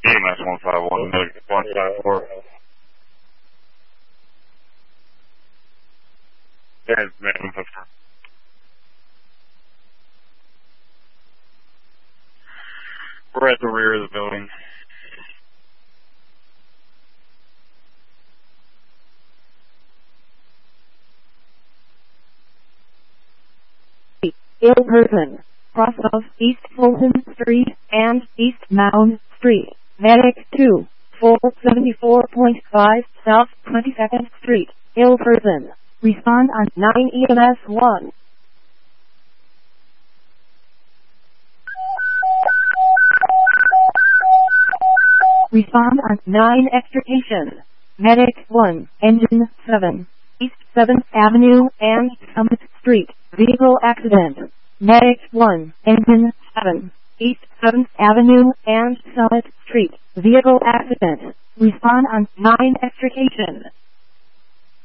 EMS 151, medic 154. There's man 154. We're at the rear of the building. Ill person. Cross of East Fulton Street and East Mound Street. Medic 2. Full 74.5 South 22nd Street. Ill person. Respond on 9 EMS 1. Respond on 9 extrication. Medic 1. Engine 7. East 7th Avenue and Summit Street. Vehicle accident. Medic 1. Engine 7. East 7th Avenue and Summit Street. Vehicle accident. Respond on 9 extrication.